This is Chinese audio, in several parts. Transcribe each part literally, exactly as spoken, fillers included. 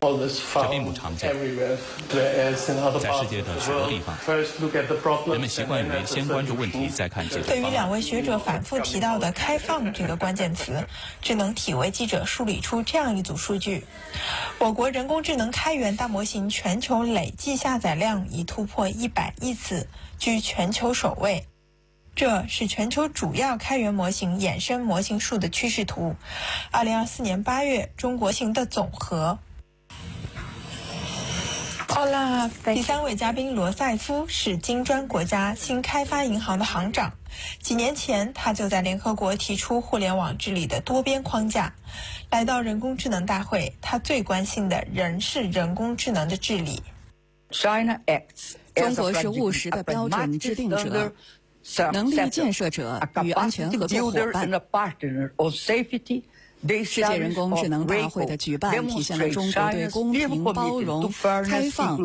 这并不常见。在世界的许多地方，人们习惯于先关注问题，再看解决方案。 对于两位学者反复提到的“开放”这个关键词，智能体为记者梳理出这样一组数据：我国人工智能开源大模型全球累计下载量已突破一百亿次，居全球首位。这是全球主要开源模型衍生模型数的趋势图。二零二四年八月，中国型的总和。好啦，第三位嘉宾罗塞夫是金砖国家新开发银行的行长。几年前，他就在联合国提出互联网治理的多边框架。来到人工智能大会，他最关心的仍是人工智能的治理。 中国是务实的标准制定者、能力建设者与安全合作伙伴。世界人工智能大会的举办体现了中国对公平、包容、开放、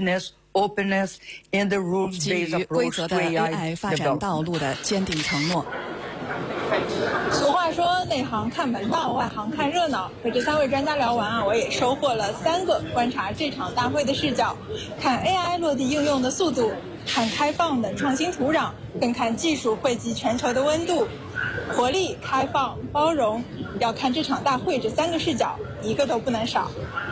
基于规则的 A I 发展道路的坚定承诺。 俗话说，内行看门道，外行看热闹。和这三位专家聊完啊，我也收获了三个观察这场大会的视角：看 A I 落地应用的速度，看开放的创新土壤，更看技术惠及全球的温度。活力、开放、包容，要看这场大会这三个视角，一个都不能少。